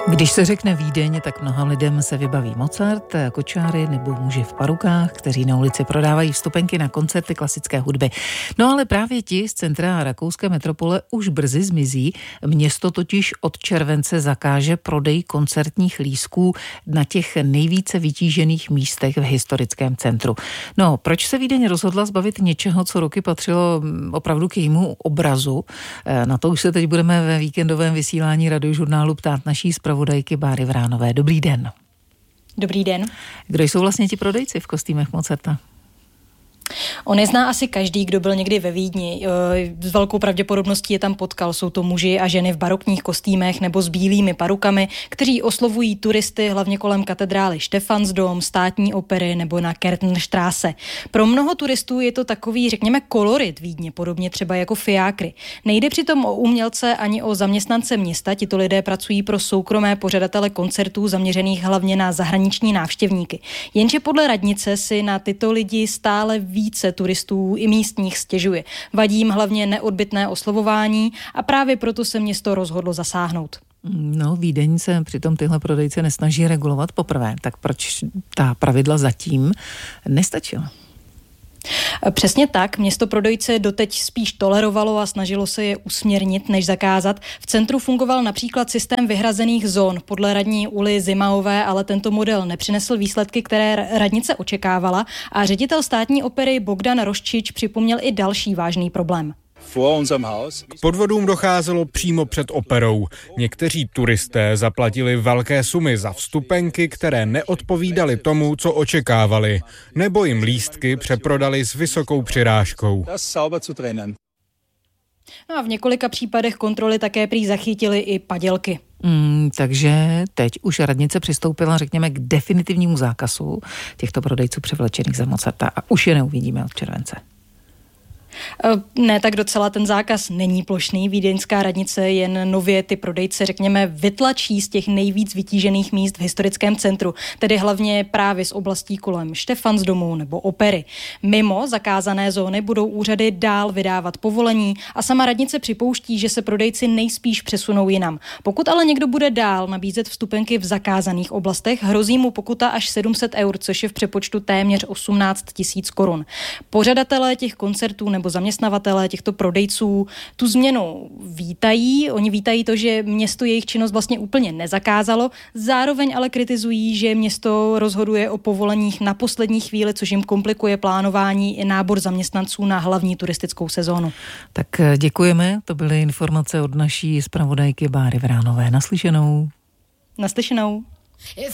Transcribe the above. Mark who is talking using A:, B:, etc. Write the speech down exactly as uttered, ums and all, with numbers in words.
A: Když se řekne Vídeň, tak mnoha lidem se vybaví Mozart, kočáry nebo muži v parukách, kteří na ulici prodávají vstupenky na koncerty klasické hudby. No ale právě ti z centra rakouské metropole už brzy zmizí. Město totiž od července zakáže prodej koncertních lístků na těch nejvíce vytížených místech v historickém centru. No, proč se Vídeň rozhodla zbavit něčeho, co roky patřilo opravdu k jejímu obrazu? Na to už se teď budeme ve víkendovém vysílání Radiožurnálu ptát naší zpravodajky Báry Vránové. Dobrý den.
B: Dobrý den.
A: Kdo jsou vlastně ti prodejci v kostýmech Mozarta?
B: On je zná asi každý, kdo byl někdy ve Vídni. S velkou pravděpodobností je tam potkal. Jsou to muži a ženy v barokních kostýmech nebo s bílými parukami, kteří oslovují turisty hlavně kolem katedrály Stephansdom, státní opery nebo na Kärntnerstraße. Pro mnoho turistů je to takový, řekněme, kolorit Vídně, podobně třeba jako fiákry. Nejde přitom o umělce ani o zaměstnance města. Tito lidé pracují pro soukromé pořadatele koncertů zaměřených hlavně na zahraniční návštěvníky. Jenže podle radnice si na tyto lidi stále více turistů i místních stěžuje. Vadí jim hlavně neodbytné oslovování a právě proto se město rozhodlo zasáhnout.
A: No, Vídeň se přitom tyhle prodejce nesnaží regulovat poprvé, tak proč ta pravidla zatím nestačila?
B: Přesně tak, město prodejce doteď spíš tolerovalo a snažilo se je usměrnit, než zakázat. V centru fungoval například systém vyhrazených zón podle radní Uly Zimaové, ale tento model nepřinesl výsledky, které radnice očekávala a ředitel státní opery Bogdan Roščič připomněl i další vážný problém.
C: K podvodům docházelo přímo před operou. Někteří turisté zaplatili velké sumy za vstupenky, které neodpovídaly tomu, co očekávali, nebo jim lístky přeprodali s vysokou přirážkou.
B: No a v několika případech kontroly také prý zachytily i padělky.
A: Mm, takže teď už radnice přistoupila, řekněme, k definitivnímu zákazu těchto prodejců převlečených za Mozarta a už je neuvidíme od července.
B: Ne, tak docela ten zákaz není plošný. Vídeňská radnice jen nově ty prodejce, řekněme, vytlačí z těch nejvíc vytížených míst v historickém centru, tedy hlavně právě z oblastí kolem Stephansdomu nebo opery. Mimo zakázané zóny budou úřady dál vydávat povolení a sama radnice připouští, že se prodejci nejspíš přesunou jinam. Pokud ale někdo bude dál nabízet vstupenky v zakázaných oblastech, hrozí mu pokuta až sedm set eur, což je v přepočtu téměř osmnáct tisíc korun. Pořadatelé těch koncertů nebo zaměstnavatelé těchto prodejců tu změnu vítají. Oni vítají to, že město jejich činnost vlastně úplně nezakázalo, zároveň ale kritizují, že město rozhoduje o povoleních na poslední chvíli, což jim komplikuje plánování i nábor zaměstnanců na hlavní turistickou sezónu.
A: Tak děkujeme, to byly informace od naší zpravodajky Báry Vránové. Naslyšenou.
B: Naslyšenou.